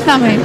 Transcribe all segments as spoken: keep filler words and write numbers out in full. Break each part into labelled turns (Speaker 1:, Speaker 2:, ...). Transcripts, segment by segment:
Speaker 1: Lánzame.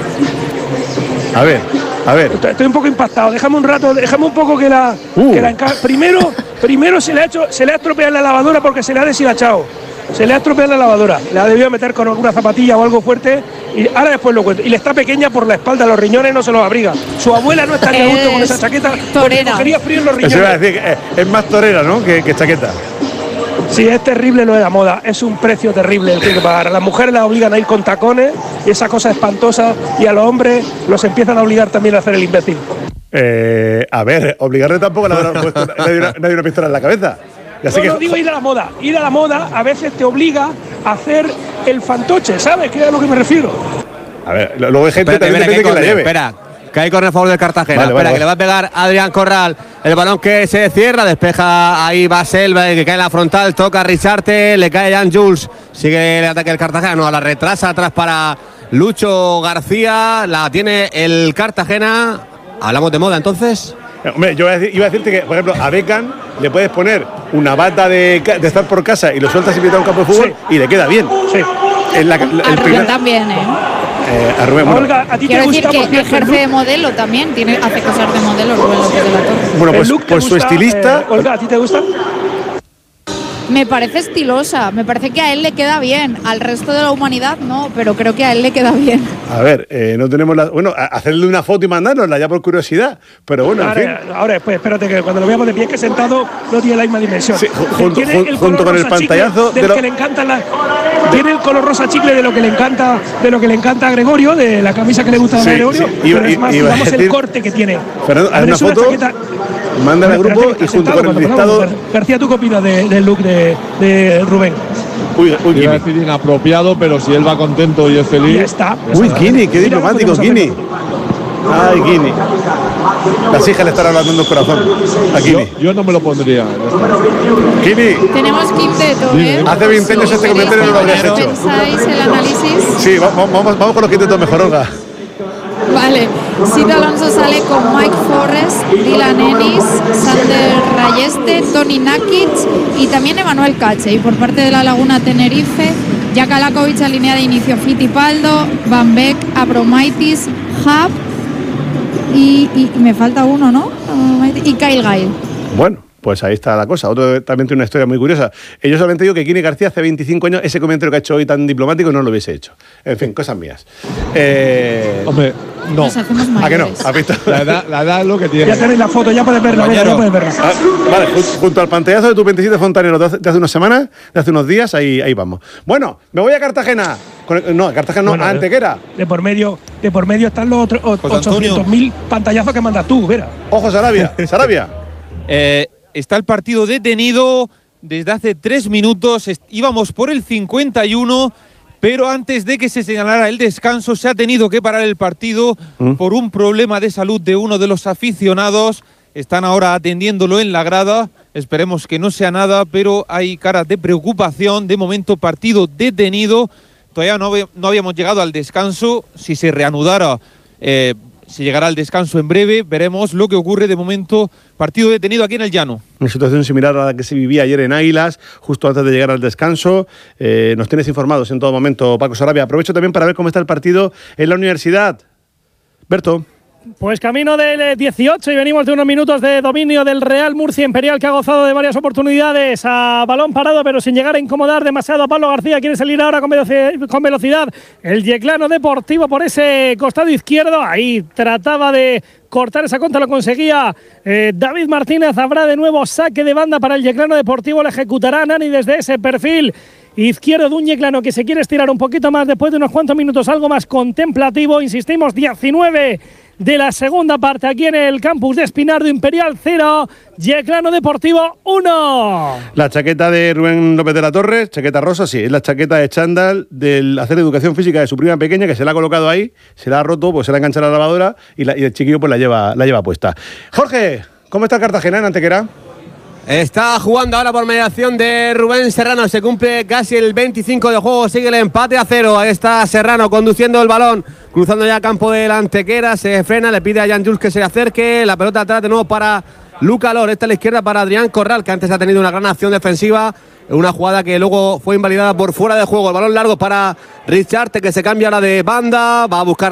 Speaker 2: A ver, a ver.
Speaker 3: Estoy un poco impactado. Déjame un rato, déjame un poco que la.
Speaker 2: Uh.
Speaker 3: Que la enca- primero, primero se le ha hecho, se le ha estropeado la lavadora porque se le ha deshilachado. Se le ha estropeado la lavadora. La debió meter con alguna zapatilla o algo fuerte. Y ahora después lo cuento. Y le está pequeña por la espalda, los riñones no se los abriga. Su abuela no está ni a gusto con esa chaqueta.
Speaker 1: Torera.
Speaker 3: Cogería frío en los riñones.
Speaker 2: Eso iba a decir que es, es más torera, ¿no? Que, que chaqueta.
Speaker 3: Sí, es terrible lo de la moda, es un precio terrible el que hay que pagar. A las mujeres las obligan a ir con tacones y esa cosa espantosa, y a los hombres los empiezan a obligar también a hacer el imbécil.
Speaker 2: Eh, a ver, obligarle tampoco a nadie una, una, una pistola en la cabeza. Y así
Speaker 3: No,
Speaker 2: que,
Speaker 3: no digo ir a la moda, ir a la moda a veces te obliga a hacer el fantoche, ¿sabes? ¿Qué es a lo que me refiero?
Speaker 2: A ver, luego hay gente
Speaker 4: Espérate,
Speaker 2: también
Speaker 4: espera,
Speaker 2: depende
Speaker 4: que
Speaker 2: de que la
Speaker 4: corre,
Speaker 2: lleve.
Speaker 4: espera, que hay corre a favor del Cartagena.
Speaker 2: Vale,
Speaker 4: espera,
Speaker 2: vale,
Speaker 4: que
Speaker 2: vale.
Speaker 4: le va a pegar Adrián Corral. El balón que se cierra, despeja ahí Basel, que cae en la frontal, toca a Richarte, le cae Jan Jules. Sigue el ataque del Cartagena, no, a la retrasa atrás para Lucho García. La tiene el Cartagena. ¿Hablamos de moda entonces?
Speaker 2: Hombre, yo iba a, decir, iba a decirte que, por ejemplo, a Beckham le puedes poner una bata de, de estar por casa y lo sueltas y metes a un campo de fútbol, sí, y le queda bien.
Speaker 3: Sí.
Speaker 2: En la,
Speaker 1: A
Speaker 2: el
Speaker 1: Rubén
Speaker 2: primer,
Speaker 1: también, ¿eh?
Speaker 2: eh, a Rubén, bueno,
Speaker 3: Olga, ¿a ti te
Speaker 1: Quiero decir
Speaker 3: gusta,
Speaker 1: que
Speaker 3: por cierto, el
Speaker 1: ejerce
Speaker 3: look?
Speaker 1: de modelo también, tiene, hace cosas de modelo Rubén López de la Torre.
Speaker 2: bueno,
Speaker 3: El
Speaker 2: pues,
Speaker 3: look te
Speaker 2: pues su
Speaker 3: gusta,
Speaker 2: estilista.
Speaker 3: eh, Olga, ¿a ti te gusta?
Speaker 1: Me parece estilosa, me parece que a él le queda bien, al resto de la humanidad no, pero creo que a él le queda bien.
Speaker 2: A ver, eh, no tenemos la. Bueno, a- hacerle una foto y mandárnosla ya por curiosidad. Pero bueno, en fin.
Speaker 3: Ahora, ahora después, espérate que cuando lo veamos de pie, que sentado no tiene la misma dimensión.
Speaker 2: Sí, ju- junto-
Speaker 3: Tiene
Speaker 2: jun-
Speaker 3: el
Speaker 2: junto
Speaker 3: color
Speaker 2: con el
Speaker 3: rosa chicle
Speaker 2: pantallazo
Speaker 3: del
Speaker 2: de lo-
Speaker 3: que le encanta la, tiene el color rosa chicle de lo que le encanta, de lo que le encanta a Gregorio, de la camisa que le gusta
Speaker 2: Sí,
Speaker 3: a Gregorio,
Speaker 2: sí, iba-
Speaker 3: pero es más,
Speaker 2: iba a
Speaker 3: digamos, el
Speaker 2: decir-
Speaker 3: corte que tiene.
Speaker 2: Fernando,
Speaker 3: A
Speaker 2: haz
Speaker 3: ver,
Speaker 2: una
Speaker 3: es
Speaker 2: foto,
Speaker 3: chaqueta-
Speaker 2: mándala al
Speaker 3: Espérate,
Speaker 2: grupo
Speaker 3: que
Speaker 2: y
Speaker 3: está
Speaker 2: junto
Speaker 3: sentado
Speaker 2: con el
Speaker 3: cuando
Speaker 2: listado.
Speaker 3: ponemos. Gar- García, ¿tú qué opinas de- del look de, de Rubén?
Speaker 2: Uy, uy,
Speaker 5: Iba a
Speaker 2: Kini.
Speaker 5: decir inapropiado, pero si él va contento y es feliz.
Speaker 3: Ya está.
Speaker 2: Uy, Kini, qué
Speaker 3: Mira,
Speaker 2: diplomático,
Speaker 3: podemos
Speaker 2: Kini.
Speaker 3: hacerlo.
Speaker 2: Ay, Kini. Las hijas le están hablando en el corazón. A
Speaker 5: Yo,
Speaker 2: Kini.
Speaker 5: yo no me lo pondría.
Speaker 2: Kini.
Speaker 1: Tenemos quinteto, ¿eh?
Speaker 2: Hace veinte años este comentario no lo habrías
Speaker 1: ¿Queréis
Speaker 2: hecho.
Speaker 1: pensáis el análisis?
Speaker 2: Sí, va- va- vamos, vamos con los quintetos mejor, Olga.
Speaker 1: Vale, Sid Alonso sale con Mike Forrest, Dylan Ennis, Sander Rayeste, Toni Nakic y también Emanuel Cache. Y por parte de la Laguna Tenerife, Jaka Lakovic a línea de inicio, Fittipaldo, Van Beek, Abromaitis, Hub y, y, y me falta uno, ¿no? Y Kyle Gail.
Speaker 2: Bueno, pues ahí está la cosa. Otro también tiene una historia muy curiosa. Eh, Yo solamente digo que Kini García hace veinticinco años ese comentario que ha hecho hoy tan diplomático no lo hubiese hecho. En fin, cosas mías. Eh,
Speaker 5: Hombre, no.
Speaker 1: Nos hacemos
Speaker 2: ¿A que no?
Speaker 1: mayores.
Speaker 2: ¿Has visto?
Speaker 5: La edad, la edad es lo que tiene.
Speaker 3: Ya tenéis la foto, ya puedes verla, venga, ya puedes verla.
Speaker 2: Ah, vale, jun- junto al pantallazo de tu veintisiete fontanero de hace, de hace unas semanas, de hace unos días, ahí, ahí vamos. Bueno, me voy a Cartagena. Con el- no, a Cartagena no,
Speaker 3: Bueno,
Speaker 2: a Antequera.
Speaker 3: De por medio, de por medio están los otros
Speaker 6: José Antonio.
Speaker 3: ochocientos mil pantallazos que mandas tú, Vera.
Speaker 2: Ojo, Sarabia, Sarabia.
Speaker 6: Eh, está el partido detenido desde hace tres minutos. Est- íbamos por el cincuenta y uno, pero antes de que se señalara el descanso se ha tenido que parar el partido
Speaker 2: ¿Mm?
Speaker 6: por un problema de salud de uno de los aficionados. Están ahora atendiéndolo en la grada. Esperemos que no sea nada, pero hay caras de preocupación. De momento, partido detenido. Todavía no, habe- no habíamos llegado al descanso. Si se reanudara, eh, se llegará al descanso en breve. Veremos lo que ocurre. De momento, partido detenido aquí en el Llano.
Speaker 2: Una situación similar a la que se vivía ayer en Águilas, justo antes de llegar al descanso. Eh, nos tienes informados en todo momento, Paco Sarabia. Aprovecho también para ver cómo está el partido en la universidad. Berto.
Speaker 3: Pues camino del dieciocho y venimos de unos minutos de dominio del Real Murcia Imperial, que ha gozado de varias oportunidades a balón parado pero sin llegar a incomodar demasiado a Pablo García. Quiere salir ahora con velocidad, con velocidad el Yeclano Deportivo por ese costado izquierdo. Ahí trataba de cortar esa contra, lo conseguía eh, David Martínez. Habrá de nuevo saque de banda para el Yeclano Deportivo, lo ejecutará Nani desde ese perfil izquierdo de un Yeclano que se quiere estirar un poquito más después de unos cuantos minutos, algo más contemplativo. Insistimos, diecinueve de la segunda parte aquí en el campus de Espinardo. Imperial cero, Yeclano Deportivo uno.
Speaker 2: La chaqueta de Rubén López de la Torre, chaqueta rosa, sí, es la chaqueta de chándal del hacer educación física de su prima pequeña, que se la ha colocado ahí, se la ha roto, pues se la ha enganchado a la lavadora y, la, y el chiquillo pues la lleva, la lleva puesta. Jorge, ¿cómo está el Cartagena en Antequera?
Speaker 4: Está jugando ahora por mediación de Rubén Serrano. Se cumple casi el veinticinco de juego. Sigue el empate a cero. Ahí está Serrano conduciendo el balón, cruzando ya campo del Antequera. Se frena, le pide a Jan Jules que se le acerque. La pelota atrás de nuevo para Luca Lor. Esta a la izquierda para Adrián Corral, que antes ha tenido una gran acción defensiva. Una jugada que luego fue invalidada por fuera de juego. El balón largo para Richarte, que se cambia ahora de banda. Va a buscar